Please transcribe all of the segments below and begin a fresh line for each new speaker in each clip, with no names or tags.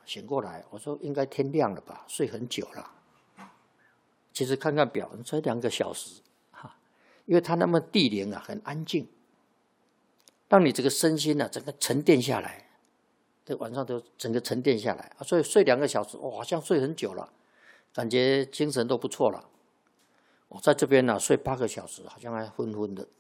醒过来，我说应该天亮了吧，睡很久了。其实看看表，才2个小时，因为它那么地灵啊，很安静，让你这个身心啊整个沉淀下来，这晚上都整个沉淀下来，所以睡2个小时，好像睡很久了，感觉精神都不错了。我在这边呢睡8个小时，好像还昏昏的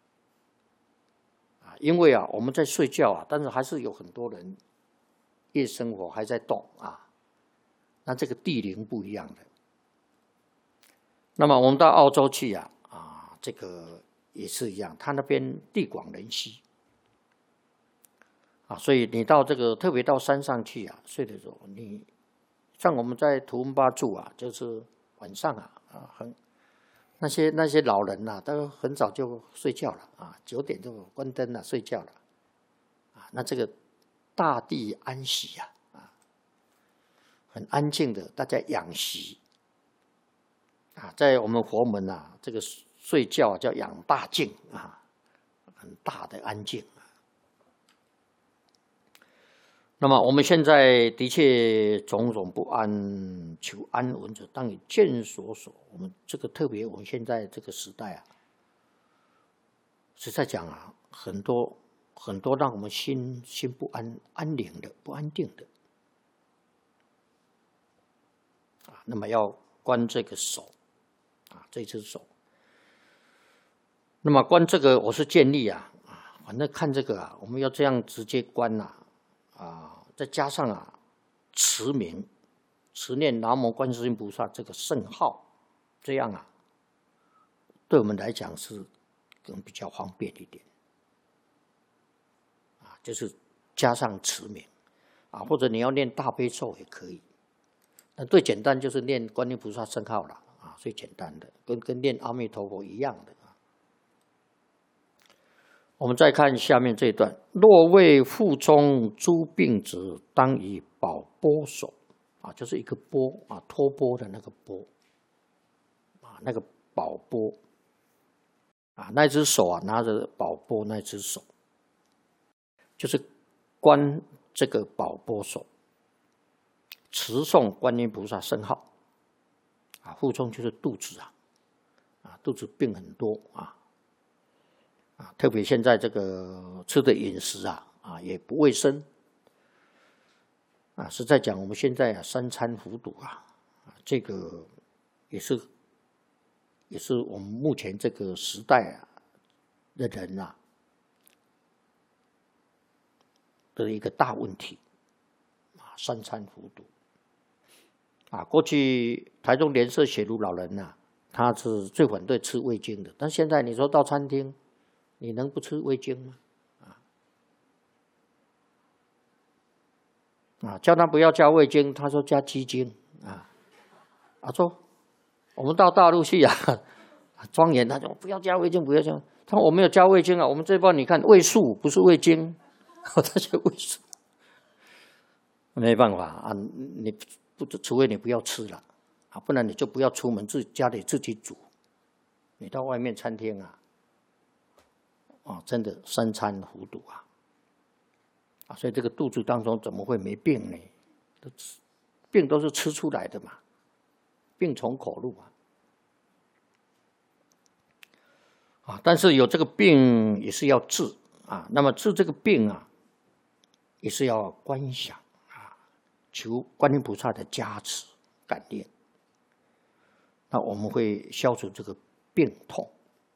因为我们在睡觉但是还是有很多人夜生活还在动那这个地灵不一样的。那么我们到澳洲去这个也是一样，他那边地广人稀所以你到这个特别到山上去睡的时候，你像我们在图文巴住就是晚上那些老人都很早就睡觉了9点就关灯了，睡觉了那这个大地安息很安静的，大家养息在我们佛门这个睡觉叫养大静很大的安静。那么我们现在的确种种不安，求安稳者当以见所所。我们这个特别，我们现在这个时代实在讲很多让我们心不安、安宁的、不安定的那么要观这个手这只手。那么观这个，我是建议反正看这个我们要这样直接观再加上持名、持念南无观世音菩萨这个圣号，这样对我们来讲是更比较方便一点就是加上持名或者你要念大悲咒也可以。那最简单就是念观音菩萨圣号了最简单的，跟念阿弥陀佛一样的。我们再看下面这一段：若为腹中诸病者，当以宝钵手就是一个钵托钵的那个钵那个宝钵那只手拿着宝钵，那只手就是观这个宝钵手，持诵观音菩萨圣号腹中就是肚子肚子病很多特别现在这个吃的饮食也不卫生实在讲，我们现在3餐服毒这个也是我们目前这个时代的人的一个大问题3餐服毒过去台中莲社写如老人他是最反对吃味精的，但现在你说到餐厅，你能不吃味精吗？叫他不要加味精，他说加鸡精说我们到大陆去庄严，他说不要加味精，不要加。他说我没有加味精我们这包你看味素不是味精，他说味素，没办法你除非你不要吃了不然你就不要出门，家里自己煮。你到外面餐厅真的3餐服毒所以这个肚子当中怎么会没病呢？病都是吃出来的嘛，病从口入但是有这个病也是要治那么治这个病也是要观想求观音菩萨的加持感念，那我们会消除这个病痛。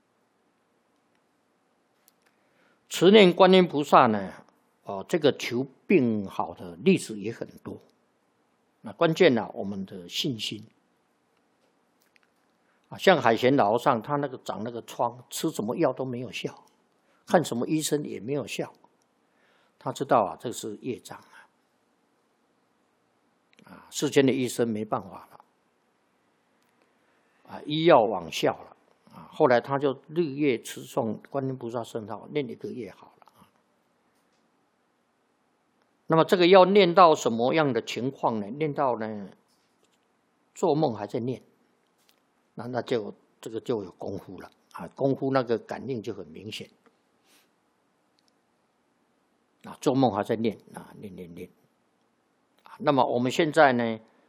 持念观音菩萨呢这个求病好的例子也很多。那关键我们的信心像海贤老和尚，他长那个疮，吃什么药都没有效，看什么医生也没有效，他知道这是业障世间的医生没办法了医药往效了后来他就日夜持诵观音菩萨圣号，念1个月好了那么这个要念到什么样的情况呢？念到呢做梦还在念，那就这个就有功夫了功夫那个感应就很明显做梦还在念念那么我们现在呢，